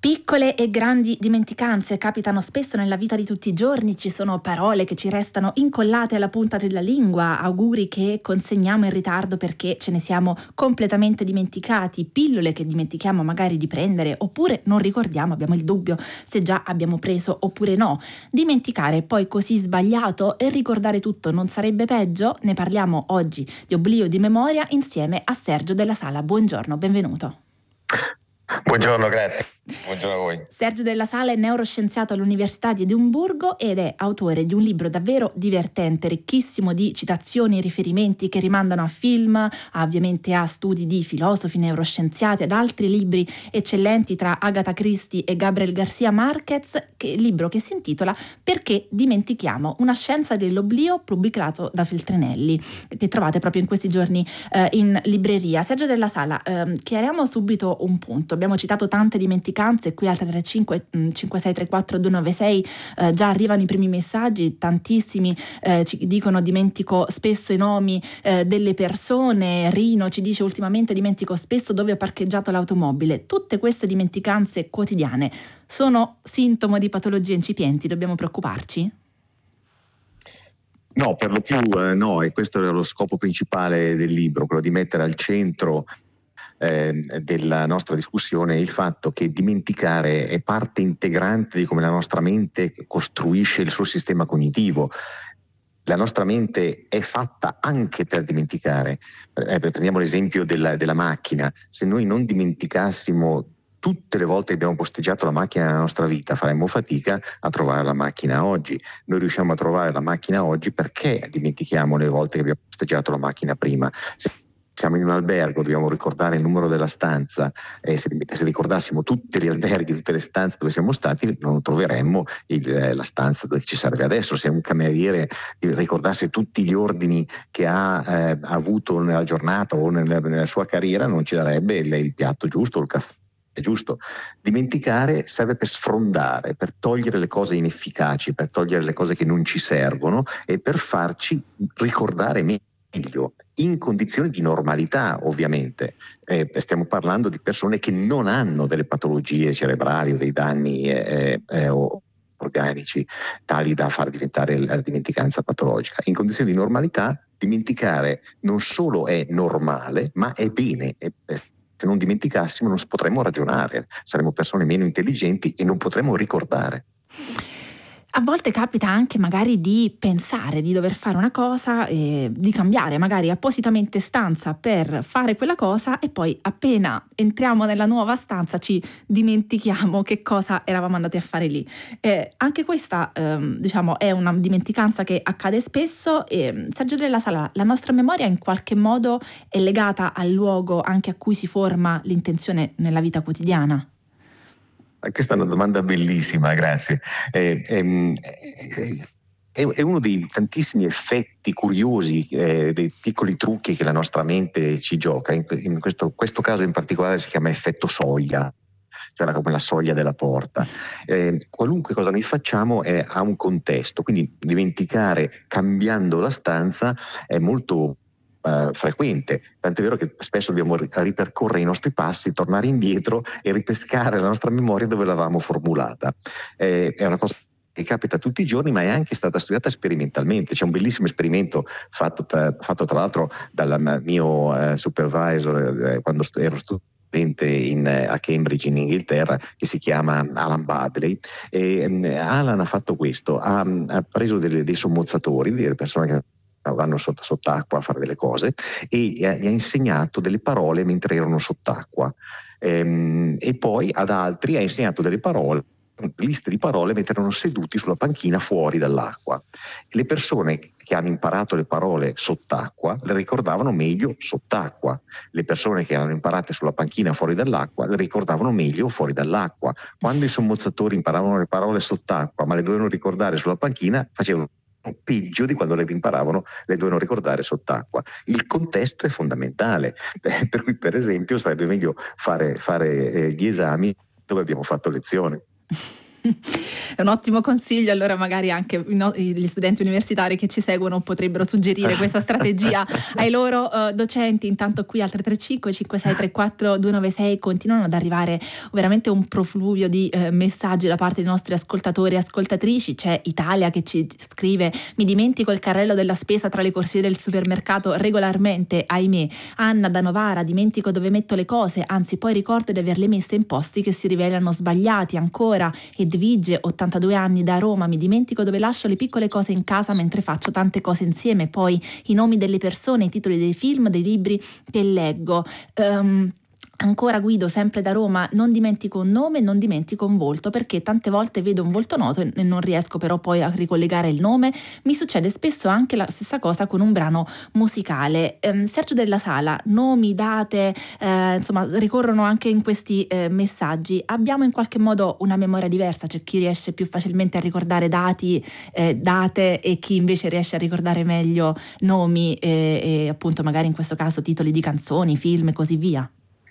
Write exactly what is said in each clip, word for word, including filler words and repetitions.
Piccole e grandi dimenticanze capitano spesso nella vita di tutti i giorni, ci sono parole che ci restano incollate alla punta della lingua, auguri che consegniamo in ritardo perché ce ne siamo completamente dimenticati, pillole che dimentichiamo magari di prendere oppure non ricordiamo, abbiamo il dubbio se già abbiamo preso oppure no. Dimenticare è poi così sbagliato e ricordare tutto non sarebbe peggio? Ne parliamo oggi di oblio di memoria insieme a Sergio Della Sala. Buongiorno, benvenuto. Buongiorno, grazie. Buongiorno a voi. Sergio Della Sala è neuroscienziato all'Università di Edimburgo ed è autore di un libro davvero divertente, ricchissimo di citazioni e riferimenti che rimandano a film, a, ovviamente a studi di filosofi, neuroscienziati, ad altri libri eccellenti tra Agatha Christie e Gabriel García Márquez, che libro che si intitola Perché dimentichiamo? Una scienza dell'oblio, pubblicato da Feltrinelli, che trovate proprio in questi giorni eh, in libreria. Sergio Della Sala, eh, chiariamo subito un punto. Abbiamo citato tante dimenticanze, qui al tre tre cinque cinque sei tre quattro due nove sei eh, già arrivano i primi messaggi, tantissimi eh, ci dicono dimentico spesso i nomi eh, delle persone. Rino ci dice ultimamente dimentico spesso dove ho parcheggiato l'automobile. Tutte queste dimenticanze quotidiane sono sintomo di patologie incipienti, dobbiamo preoccuparci? No, per lo più eh, no, e questo era lo scopo principale del libro, quello di mettere al centro eh, della nostra discussione il fatto che dimenticare è parte integrante di come la nostra mente costruisce il suo sistema cognitivo. La nostra mente è fatta anche per dimenticare. Eh, prendiamo l'esempio della, della macchina. Se noi non dimenticassimo tutte le volte che abbiamo posteggiato la macchina nella nostra vita, faremmo fatica a trovare la macchina oggi. Noi riusciamo a trovare la macchina oggi perché dimentichiamo le volte che abbiamo posteggiato la macchina prima. Se siamo in un albergo, dobbiamo ricordare il numero della stanza, e se, se ricordassimo tutti gli alberghi, tutte le stanze dove siamo stati, non troveremmo il, la stanza dove ci serve adesso. Se un cameriere ricordasse tutti gli ordini che ha eh, avuto nella giornata o nella, nella sua carriera, non ci darebbe il, il piatto giusto o il caffè. È giusto. Dimenticare serve per sfrondare, per togliere le cose inefficaci, per togliere le cose che non ci servono e per farci ricordare meglio, in condizioni di normalità ovviamente. Eh, stiamo parlando di persone che non hanno delle patologie cerebrali o dei danni eh, eh, organici tali da far diventare la dimenticanza patologica. In condizioni di normalità dimenticare non solo è normale, ma è bene. È, è, se non dimenticassimo non potremmo ragionare, saremmo persone meno intelligenti e non potremmo ricordare. A volte capita anche magari di pensare di dover fare una cosa, e di cambiare magari appositamente stanza per fare quella cosa e poi appena entriamo nella nuova stanza ci dimentichiamo che cosa eravamo andati a fare lì. Eh, anche questa ehm, diciamo è una dimenticanza che accade spesso. E, Sergio Della Sala, la nostra memoria in qualche modo è legata al luogo anche a cui si forma l'intenzione nella vita quotidiana? Questa è una domanda bellissima, grazie. Eh, ehm, è, è uno dei tantissimi effetti curiosi, eh, dei piccoli trucchi che la nostra mente ci gioca. In, in questo, questo caso in particolare si chiama effetto soglia, cioè come la soglia della porta. Eh, qualunque cosa noi facciamo è, ha un contesto, quindi dimenticare cambiando la stanza è molto Uh, frequente, tant'è vero che spesso dobbiamo ri- ripercorrere i nostri passi, tornare indietro e ripescare la nostra memoria dove l'avevamo formulata. Eh, è una cosa che capita tutti i giorni, ma è anche stata studiata sperimentalmente. C'è un bellissimo esperimento fatto tra, fatto tra l'altro dal mio uh, supervisor eh, quando st- ero studente in, a Cambridge in Inghilterra, che si chiama Alan Badley. E, um, Alan ha fatto questo, ha, ha preso delle, dei sommozzatori, delle persone che vanno sotto, sott'acqua a fare delle cose e gli ha, gli ha insegnato delle parole mentre erano sott'acqua, ehm, e poi ad altri ha insegnato delle parole, liste di parole mentre erano seduti sulla panchina fuori dall'acqua. Le persone che hanno imparato le parole sott'acqua le ricordavano meglio sott'acqua, le persone che hanno imparate sulla panchina fuori dall'acqua le ricordavano meglio fuori dall'acqua. Quando i sommozzatori imparavano le parole sott'acqua ma le dovevano ricordare sulla panchina, facevano peggio di quando le imparavano, le dovevano ricordare sott'acqua. Il contesto è fondamentale, eh, per cui per esempio sarebbe meglio fare, fare eh, gli esami dove abbiamo fatto lezione. È un ottimo consiglio, allora magari anche gli studenti universitari che ci seguono potrebbero suggerire questa strategia ai loro uh, docenti. Intanto qui al tre tre cinque cinque sei tre quattro due nove sei continuano ad arrivare veramente un profluvio di uh, messaggi da parte dei nostri ascoltatori e ascoltatrici. C'è Italia che ci scrive: mi dimentico il carrello della spesa tra le corsie del supermercato regolarmente, ahimè. Anna da Novara: dimentico dove metto le cose, anzi poi ricordo di averle messe in posti che si rivelano sbagliati. Ancora Edvige, ottantadue anni, da Roma: mi dimentico dove lascio le piccole cose in casa mentre faccio tante cose insieme. Poi i nomi delle persone, i titoli dei film, dei libri che leggo. Um, Ancora Guido, sempre da Roma: non dimentico un nome, non dimentico un volto, perché tante volte vedo un volto noto e non riesco però poi a ricollegare il nome. Mi succede spesso anche la stessa cosa con un brano musicale. Um, Sergio della Sala: nomi, date, eh, insomma ricorrono anche in questi eh, messaggi. Abbiamo in qualche modo una memoria diversa, c'è chi riesce più facilmente a ricordare dati, eh, date, e chi invece riesce a ricordare meglio nomi e, e appunto magari in questo caso titoli di canzoni, film e così via.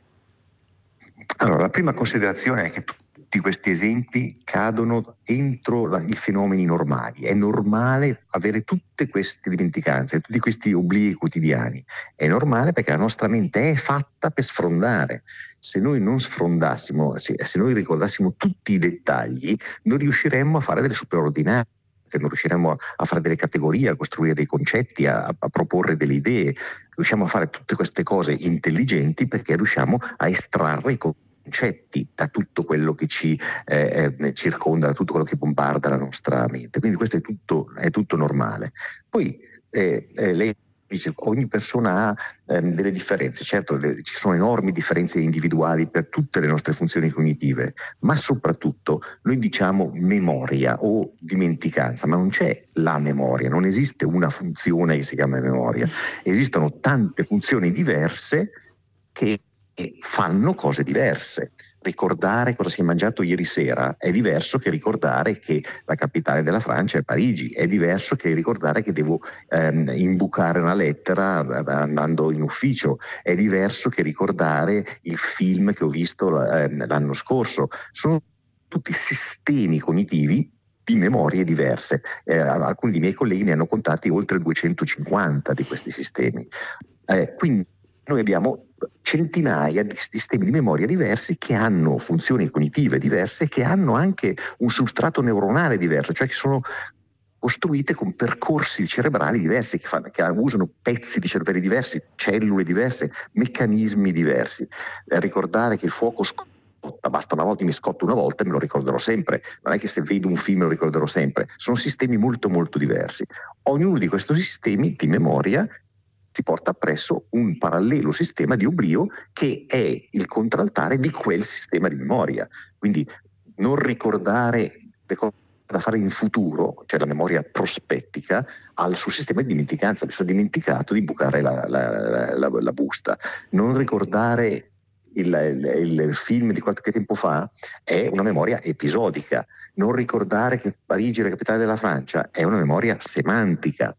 Allora, la prima considerazione è che tutti questi esempi cadono entro la, i fenomeni normali. È normale avere tutte queste dimenticanze, tutti questi oblii quotidiani. È normale perché la nostra mente è fatta per sfrondare. Se noi non sfrondassimo, se, se noi ricordassimo tutti i dettagli, non riusciremmo a fare delle superordinate, non riusciremo a fare delle categorie, a costruire dei concetti, a, a proporre delle idee. Riusciamo a fare tutte queste cose intelligenti perché riusciamo a estrarre i concetti da tutto quello che ci eh, circonda, da tutto quello che bombarda la nostra mente. Quindi questo è tutto, è tutto normale. Poi eh, eh, lei dice ogni persona ha ehm, delle differenze. Certo, le, ci sono enormi differenze individuali per tutte le nostre funzioni cognitive, ma soprattutto noi diciamo memoria o dimenticanza, ma non c'è la memoria, non esiste una funzione che si chiama memoria, esistono tante funzioni diverse che fanno cose diverse. Ricordare cosa si è mangiato ieri sera è diverso che ricordare che la capitale della Francia è Parigi, è diverso che ricordare che devo ehm, imbucare una lettera andando in ufficio, è diverso che ricordare il film che ho visto ehm, l'anno scorso. Sono tutti sistemi cognitivi di memorie diverse. Eh, alcuni dei miei colleghi ne hanno contati oltre duecentocinquanta di questi sistemi. Eh, quindi noi abbiamo centinaia di sistemi di memoria diversi che hanno funzioni cognitive diverse, che hanno anche un substrato neuronale diverso, cioè che sono costruite con percorsi cerebrali diversi, che, fanno, che usano pezzi di cervelli diversi, cellule diverse, meccanismi diversi. Eh, ricordare che il fuoco scotta, basta una volta, mi scotto una volta e me lo ricorderò sempre, non è che se vedo un film me lo ricorderò sempre, sono sistemi molto molto diversi. Ognuno di questi sistemi di memoria si porta appresso un parallelo sistema di oblio che è il contraltare di quel sistema di memoria. Quindi non ricordare le cose da fare in futuro, cioè la memoria prospettica, al suo sistema di dimenticanza. Mi sono dimenticato di bucare la, la, la, la busta. Non ricordare il, il, il film di qualche tempo fa è una memoria episodica. Non ricordare che Parigi è la capitale della Francia è una memoria semantica.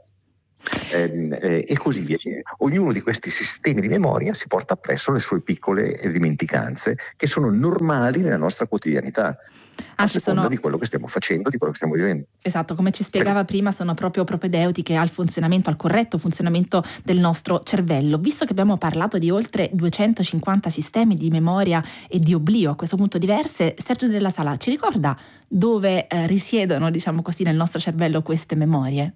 Eh, eh, e così via. Ognuno di questi sistemi di memoria si porta appresso le sue piccole dimenticanze che sono normali nella nostra quotidianità, a Anzi, seconda sono... di quello che stiamo facendo, di quello che stiamo vivendo. Esatto, come ci spiegava prima, sono proprio propedeutiche al funzionamento, al corretto funzionamento del nostro cervello. Visto che abbiamo parlato di oltre duecentocinquanta sistemi di memoria e di oblio a questo punto diverse, Sergio della Sala ci ricorda dove eh, risiedono, diciamo così, nel nostro cervello queste memorie?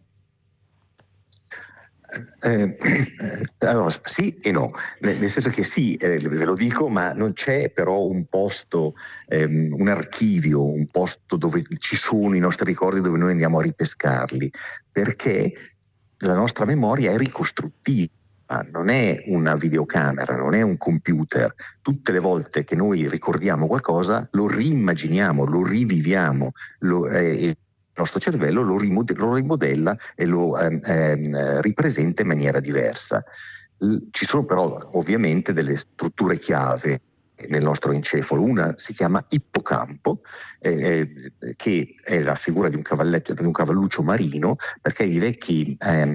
Eh, allora, sì e no, nel, nel senso che sì, eh, ve lo dico, ma non c'è però un posto, ehm, un archivio, un posto dove ci sono i nostri ricordi, dove noi andiamo a ripescarli, perché la nostra memoria è ricostruttiva, non è una videocamera, non è un computer. Tutte le volte che noi ricordiamo qualcosa lo rimmaginiamo, lo riviviamo, lo, eh, il nostro cervello lo, rimodella, lo rimodella e lo eh, eh, ripresenta in maniera diversa. L- ci sono però ovviamente delle strutture chiave nel nostro encefalo. Una si chiama ippocampo, eh, che è la figura di un cavalletto, di un cavalluccio marino, perché i vecchi eh,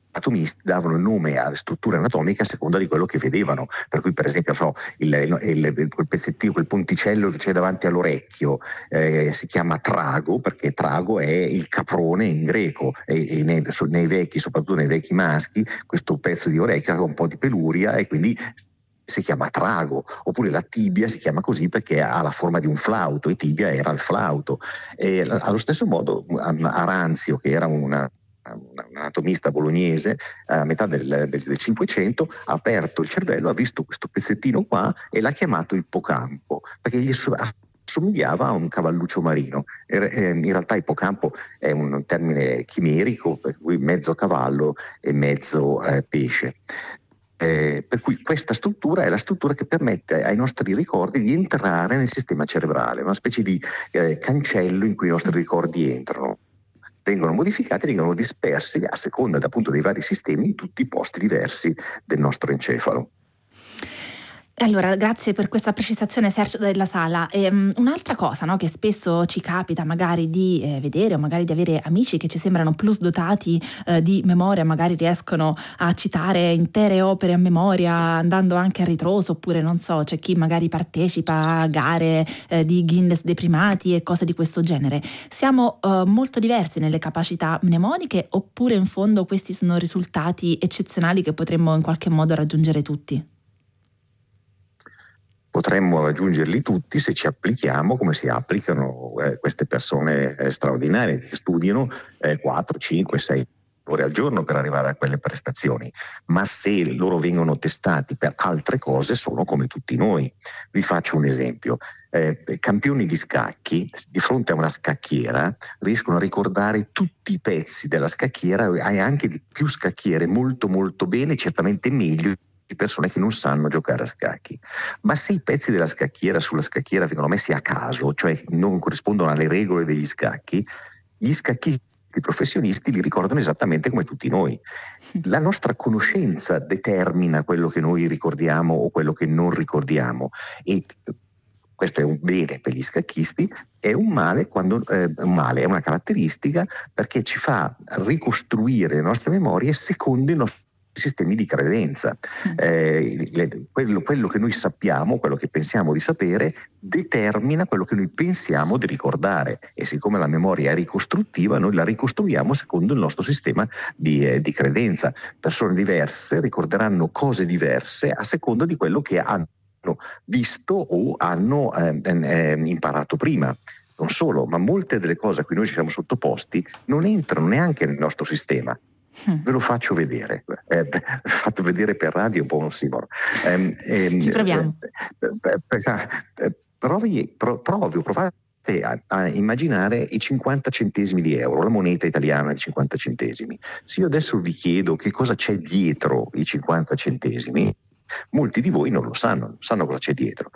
atomisti davano il nome alle strutture anatomiche a seconda di quello che vedevano, per cui per esempio so, il, il, il, quel pezzettino, quel ponticello che c'è davanti all'orecchio eh, si chiama trago, perché trago è il caprone in greco, e, e nei, nei vecchi, soprattutto nei vecchi maschi, questo pezzo di orecchio ha un po' di peluria e quindi si chiama trago, oppure la tibia si chiama così perché ha la forma di un flauto e tibia era il flauto. E allo stesso modo Aranzio, che era una un anatomista bolognese a metà del, del, del Cinquecento, ha aperto il cervello, ha visto questo pezzettino qua e l'ha chiamato ippocampo, perché gli somigliava a un cavalluccio marino. In realtà ippocampo è un termine chimerico, per cui mezzo cavallo e mezzo eh, pesce. Eh, per cui questa struttura è la struttura che permette ai nostri ricordi di entrare nel sistema cerebrale, una specie di eh, cancello in cui i nostri ricordi entrano. Vengono modificati, vengono dispersi a seconda appunto dei vari sistemi in tutti i posti diversi del nostro encefalo. Allora, grazie per questa precisazione, Sergio Della Sala. Ehm, un'altra cosa, no, che spesso ci capita magari di eh, vedere o magari di avere amici che ci sembrano plus dotati eh, di memoria, magari riescono a citare intere opere a memoria andando anche a ritroso, oppure non so, c'è chi magari partecipa a gare eh, di Guinness dei primati e cose di questo genere. Siamo eh, molto diversi nelle capacità mnemoniche, oppure in fondo questi sono risultati eccezionali che potremmo in qualche modo raggiungere tutti? Potremmo raggiungerli tutti se ci applichiamo come si applicano eh, queste persone eh, straordinarie che studiano eh, quattro, cinque, sei ore al giorno per arrivare a quelle prestazioni, ma se loro vengono testati per altre cose sono come tutti noi. Vi faccio un esempio. Eh, campioni di scacchi di fronte a una scacchiera riescono a ricordare tutti i pezzi della scacchiera e anche di più scacchiere molto molto bene, certamente meglio di persone che non sanno giocare a scacchi. Ma se i pezzi della scacchiera sulla scacchiera vengono messi a caso, cioè non corrispondono alle regole degli scacchi, gli scacchisti professionisti li ricordano esattamente come tutti noi. La nostra conoscenza determina quello che noi ricordiamo o quello che non ricordiamo, e questo è un bene per gli scacchisti, è un male quando eh, un male, è una caratteristica perché ci fa ricostruire le nostre memorie secondo i nostri sistemi di credenza. Eh, le, quello, quello che noi sappiamo, quello che pensiamo di sapere, determina quello che noi pensiamo di ricordare, e siccome la memoria è ricostruttiva, noi la ricostruiamo secondo il nostro sistema di, eh, di credenza. Persone diverse ricorderanno cose diverse a seconda di quello che hanno visto o hanno eh, eh, imparato prima. Non solo, ma molte delle cose a cui noi ci siamo sottoposti non entrano neanche nel nostro sistema. Ve lo faccio vedere, eh, fatto vedere per radio un po' un ossimoro. Eh, eh, Ci proviamo. Eh, eh, provi, pro, provi, provate a, a immaginare i cinquanta centesimi di euro, la moneta italiana di cinquanta centesimi. Se io adesso vi chiedo che cosa c'è dietro i cinquanta centesimi, molti di voi non lo sanno, non sanno cosa c'è dietro.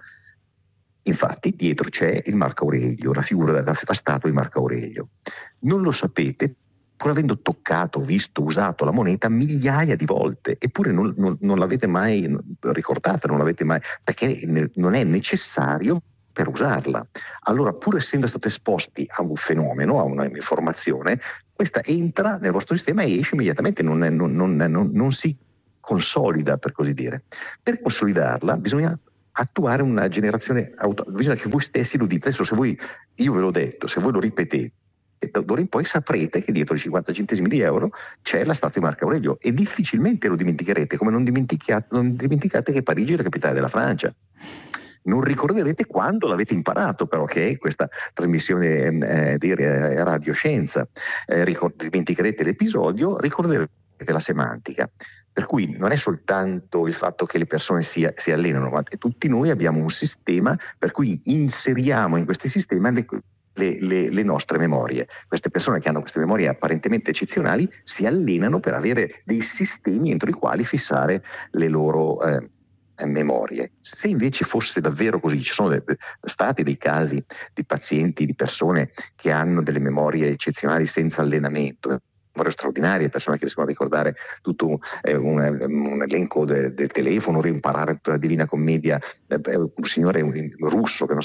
Infatti dietro c'è il Marco Aurelio, la figura della statua di Marco Aurelio. Non lo sapete pur avendo toccato, visto, usato la moneta migliaia di volte, eppure non, non, non l'avete mai ricordata, non l'avete mai, perché non è necessario per usarla. Allora, pur essendo stati esposti a un fenomeno, a una informazione, questa entra nel vostro sistema e esce immediatamente, non, non, non, non, non si consolida, per così dire. Per consolidarla bisogna attuare una generazione auto, bisogna che voi stessi lo dite. Adesso se voi, io ve l'ho detto, se voi lo ripetete, d'ora in poi saprete che dietro i cinquanta centesimi di euro c'è la statua di Marco Aurelio e difficilmente lo dimenticherete, come non dimenticate, non dimenticate che Parigi è la capitale della Francia. Non ricorderete quando l'avete imparato, però, che è questa trasmissione eh, di radioscienza. Eh, ricord- dimenticherete l'episodio, ricorderete la semantica. Per cui non è soltanto il fatto che le persone si, si allenano, ma tutti noi abbiamo un sistema per cui inseriamo in questi sistemi le Le, le, le nostre memorie. Queste persone che hanno queste memorie apparentemente eccezionali si allenano per avere dei sistemi entro i quali fissare le loro eh, memorie. Se invece fosse davvero così, ci sono de- stati dei casi di pazienti, di persone che hanno delle memorie eccezionali senza allenamento, memorie straordinarie, persone che riescono a ricordare tutto eh, un, un elenco del de telefono, rimparare tutta la Divina Commedia, eh, un signore un, russo che non sa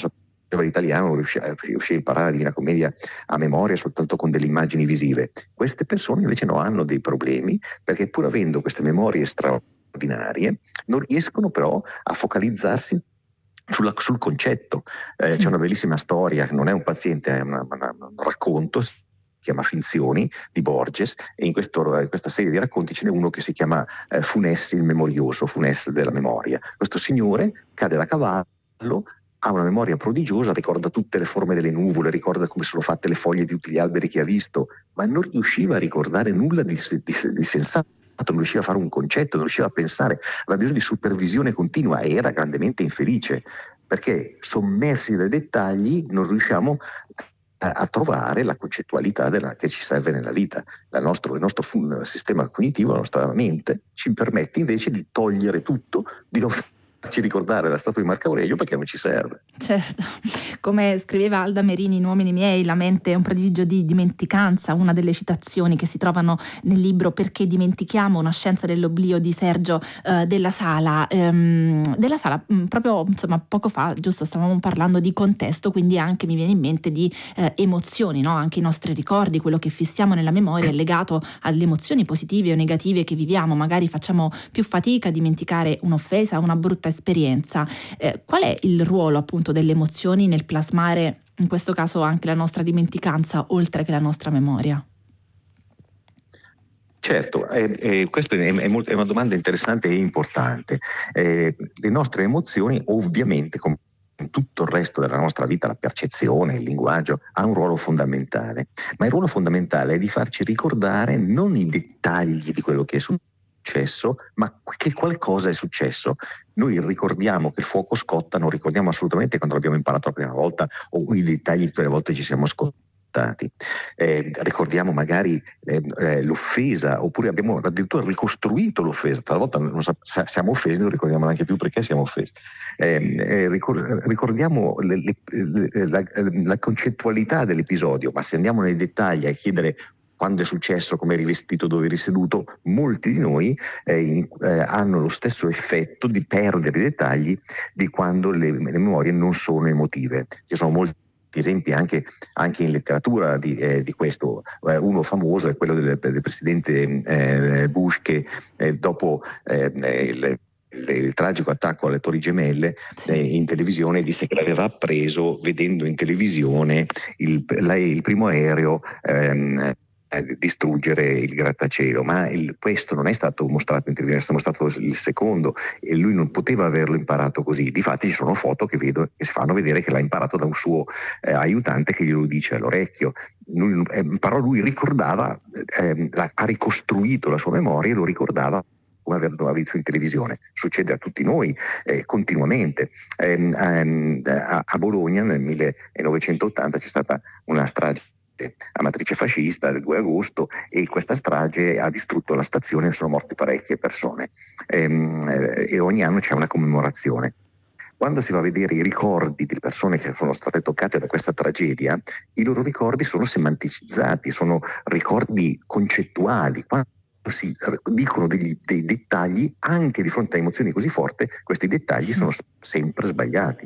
l'italiano, non riusciva, riusciva a imparare la Divina Commedia a memoria soltanto con delle immagini visive. Queste persone invece no, hanno dei problemi, perché pur avendo queste memorie straordinarie non riescono però a focalizzarsi sulla, sul concetto. Eh, c'è una bellissima storia, non è un paziente, è una, una, un racconto, si chiama Finzioni di Borges, e in, questo, in questa serie di racconti ce n'è uno che si chiama eh, Funessi il memorioso, Funessi della memoria. Questo signore cade da cavallo, ha una memoria prodigiosa, ricorda tutte le forme delle nuvole, ricorda come sono fatte le foglie di tutti gli alberi che ha visto, ma non riusciva a ricordare nulla di, di, di sensato, non riusciva a fare un concetto, non riusciva a pensare, aveva bisogno di supervisione continua e era grandemente infelice, perché sommersi dai dettagli non riusciamo a, a trovare la concettualità della, che ci serve nella vita. La nostro, il nostro fun, sistema cognitivo, la nostra mente, ci permette invece di togliere tutto, di non farci ricordare la statua di Marco Aurelio perché non ci serve. Certo, come scriveva Alda Merini in Uomini miei, la mente è un prodigio di dimenticanza, una delle citazioni che si trovano nel libro Perché dimentichiamo, una scienza dell'oblio di Sergio eh, Della Sala. Ehm, Della Sala, mh, proprio insomma poco fa, giusto, stavamo parlando di contesto, quindi anche mi viene in mente di eh, emozioni, no? Anche i nostri ricordi, quello che fissiamo nella memoria è legato alle emozioni positive o negative che viviamo, magari facciamo più fatica a dimenticare un'offesa, una brutta esperienza. Eh, qual è il ruolo appunto delle emozioni nel plasmare in questo caso anche la nostra dimenticanza oltre che la nostra memoria? Certo, eh, eh, questa è, è, molto, è una domanda interessante e importante. Eh, le nostre emozioni ovviamente, come in tutto il resto della nostra vita, la percezione, il linguaggio, ha un ruolo fondamentale, ma il ruolo fondamentale è di farci ricordare non i dettagli di quello che è successo, successo, ma che qualcosa è successo. Noi ricordiamo che il fuoco scotta, non ricordiamo assolutamente quando l'abbiamo imparato la prima volta o i dettagli tutte le volte ci siamo scottati. Eh, ricordiamo magari eh, eh, l'offesa, oppure abbiamo addirittura ricostruito l'offesa. Talvolta non sa, siamo offesi, non ricordiamo neanche più perché siamo offesi. Eh, eh, ricor- ricordiamo le, le, le, la, la concettualità dell'episodio, ma se andiamo nei dettagli a chiedere quando è successo, come eri vestito, dove eri seduto, molti di noi eh, in, eh, hanno lo stesso effetto di perdere i dettagli di quando le, le memorie non sono emotive. Ci sono molti esempi anche, anche in letteratura di, eh, di questo. Eh, uno famoso è quello del, del presidente eh, Bush che eh, dopo eh, il il tragico attacco alle Torri Gemelle, sì. eh, in televisione disse che l'aveva appreso vedendo in televisione il, la, il primo aereo ehm, distruggere il grattacielo, ma il, questo non è stato mostrato in televisione, è stato mostrato il secondo e lui non poteva averlo imparato così. Difatti ci sono foto che, vedo, che si fanno vedere che l'ha imparato da un suo eh, aiutante che glielo dice all'orecchio. Lui, eh, però lui ricordava, eh, ha ricostruito la sua memoria e lo ricordava come averlo visto in televisione. Succede a tutti noi eh, continuamente. Eh, ehm, a, a Bologna nel millenovecentottanta c'è stata una strage a matrice fascista il due agosto e questa strage ha distrutto la stazione e sono morte parecchie persone ehm, e ogni anno c'è una commemorazione. Quando si va a vedere i ricordi di persone che sono state toccate da questa tragedia, i loro ricordi sono semanticizzati, sono ricordi concettuali. Quando si dicono degli, dei dettagli, anche di fronte a emozioni così forti, questi dettagli sono sempre sbagliati.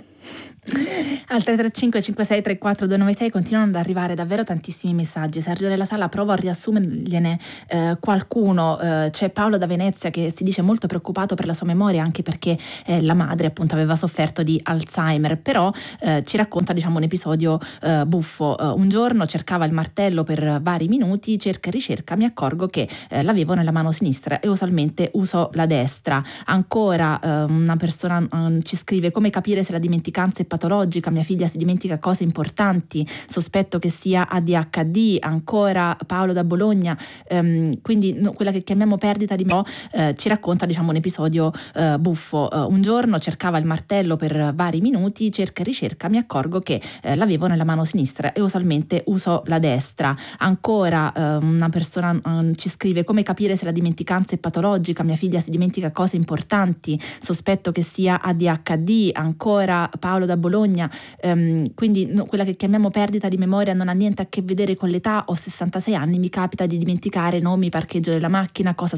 Al tre tre cinque cinque sei tre quattro due nove sei continuano ad arrivare davvero tantissimi messaggi. Sergio Della Sala, provo a riassumergliene eh, qualcuno. Eh, c'è Paolo da Venezia che si dice molto preoccupato per la sua memoria, anche perché eh, la madre appunto aveva sofferto di Alzheimer, però eh, ci racconta diciamo un episodio eh, buffo. Eh, un giorno cercava il martello per vari minuti, cerca e ricerca, mi accorgo che eh, l'avevo nella mano sinistra e usualmente uso la destra. Ancora eh, una persona eh, ci scrive: come capire se la dimenticanza è patologica, mia figlia si dimentica cose importanti, sospetto che sia A D H D. Ancora Paolo da Bologna, ehm, quindi no, quella che chiamiamo perdita di memoria, eh, ci racconta diciamo un episodio eh, buffo. Eh, un giorno cercava il martello per vari minuti, cerca e ricerca, mi accorgo che eh, l'avevo nella mano sinistra e usualmente uso la destra. Ancora eh, una persona eh, ci scrive: come capire se la dimenticanza è patologica, mia figlia si dimentica cose importanti, sospetto che sia A D H D. Ancora Paolo da Bologna, ehm, quindi no, quella che chiamiamo perdita di memoria non ha niente a che vedere con l'età. Ho sessantasei anni, mi capita di dimenticare nomi, parcheggio della macchina, cosa